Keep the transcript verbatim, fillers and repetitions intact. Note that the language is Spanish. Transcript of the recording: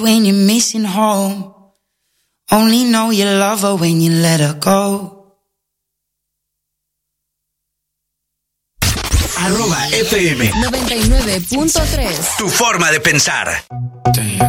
When you're missing home, only know you love her when you let her go. Arroba F M noventa y nueve punto tres. Tu forma de pensar. Damn.